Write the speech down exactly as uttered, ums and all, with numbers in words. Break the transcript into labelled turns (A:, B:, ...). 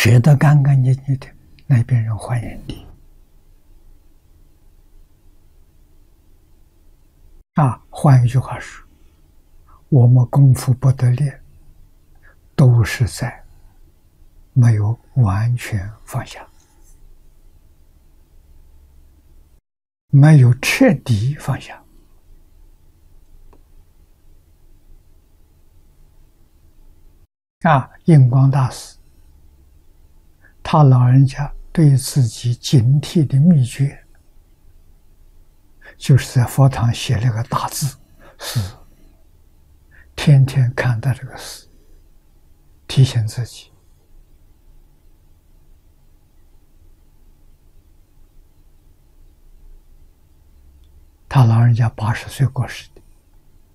A: 舍得干干净净的，那边人欢迎你。啊，换一句话说，我们功夫不得力，都是在没有完全放下，没有彻底放下。啊，印光大师，他老人家对自己警惕的秘诀，就是在佛堂写了个大字“死”，天天看到这个死，提醒自己。他老人家八十岁过世的，